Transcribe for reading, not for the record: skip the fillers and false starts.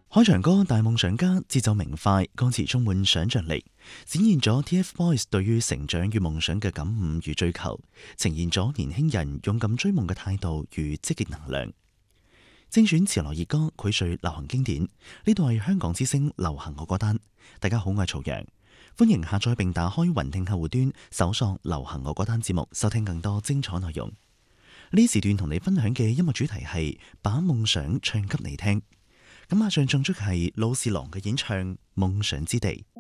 開場歌《大夢想家》節奏明快，歌詞充滿想像力，展現咗 TFBOYS 對於成長與夢想嘅感悟與追求，呈現咗年輕人勇敢追夢嘅態度與積極能量。精選潮流熱歌，膾萃流行經典。呢度係香港之聲流行我歌單。大家好，我係曹陽，歡迎下載並打開雲聽客戶端，搜索流行我歌單節目，收聽更多精彩內容。呢時段同你分享嘅音樂主題係把夢想唱給你聽。咁馬上唱出係老士郎嘅演唱《夢想之地》。